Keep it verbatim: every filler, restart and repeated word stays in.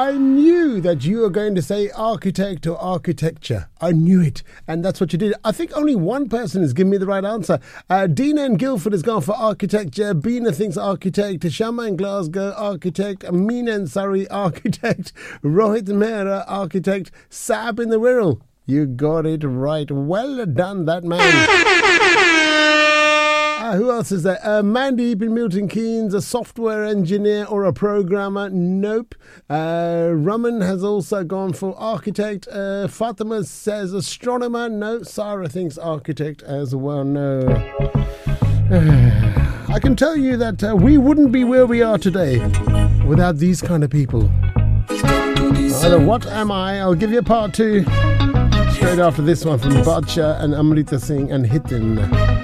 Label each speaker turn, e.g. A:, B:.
A: I knew that you were going to say architect or architecture. I knew it. And that's what you did. I think only one person has given me the right answer. Uh, Dina in Guildford has gone for architecture. Bina thinks architect. Shama in Glasgow, architect. Mina in Surrey, architect. Rohit Mehra, architect. Sab in the Wirral. You got it right. Well done, that man. Uh, who else is there? Uh, Mandeep in Milton Keynes, a software engineer or a programmer? Nope. Uh, Raman has also gone for architect. Uh, Fatima says astronomer. No. Sarah thinks architect as well. No. I can tell you that uh, we wouldn't be where we are today without these kind of people. Either what am I? I'll give you a part two straight after this one from Badsha and Amrita Singh and Hitin.